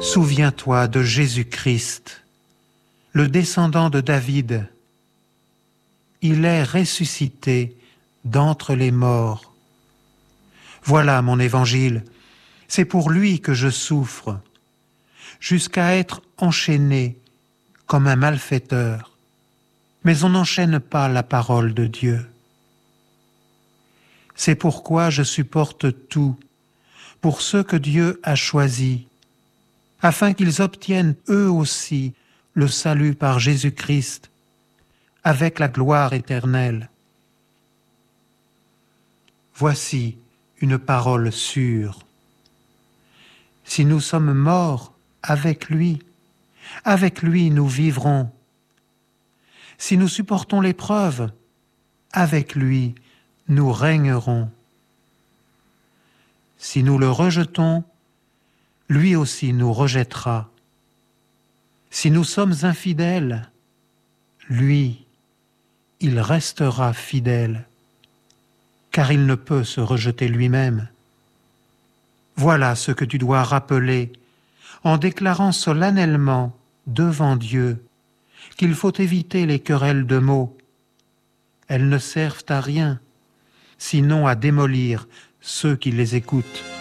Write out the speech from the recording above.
Souviens-toi de Jésus-Christ, le descendant de David. Il est ressuscité d'entre les morts. Voilà mon évangile, c'est pour lui que je souffre, jusqu'à être enchaîné comme un malfaiteur. Mais on n'enchaîne pas la parole de Dieu. C'est pourquoi je supporte tout pour ceux que Dieu a choisis, afin qu'ils obtiennent eux aussi le salut par Jésus-Christ, avec la gloire éternelle. Voici une parole sûre. Si nous sommes morts avec lui nous vivrons. Si nous supportons l'épreuve, avec lui nous régnerons. Si nous le rejetons, lui aussi nous rejettera. Si nous sommes infidèles, lui, il restera fidèle, car il ne peut se rejeter lui-même. Voilà ce que tu dois rappeler en déclarant solennellement devant Dieu qu'il faut éviter les querelles de mots. Elles ne servent à rien, sinon à démolir ceux qui les écoutent.